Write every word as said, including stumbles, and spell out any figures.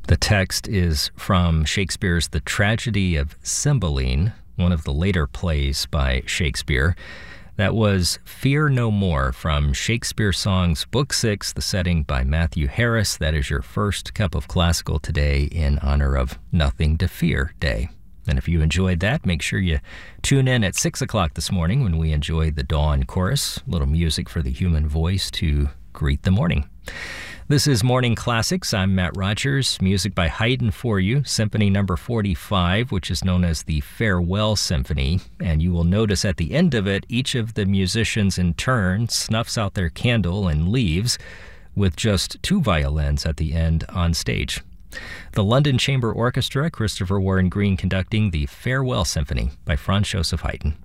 The text is from Shakespeare's The Tragedy of Cymbeline, one of the later plays by Shakespeare. That was Fear No More from Shakespeare Songs, Book six, the setting by Matthew Harris. That is your first cup of classical today in honor of Nothing to Fear Day. And if you enjoyed that, make sure you tune in at six o'clock this morning when we enjoy the Dawn Chorus, a little music for the human voice to greet the morning. This is Morning Classics. I'm Matt Rogers. Music by Haydn for you, Symphony number forty-five, which is known as the Farewell Symphony. And you will notice at the end of it, each of the musicians in turn snuffs out their candle and leaves with just two violins at the end on stage. The London Chamber Orchestra, Christopher Warren Green conducting the Farewell Symphony by Franz Joseph Haydn.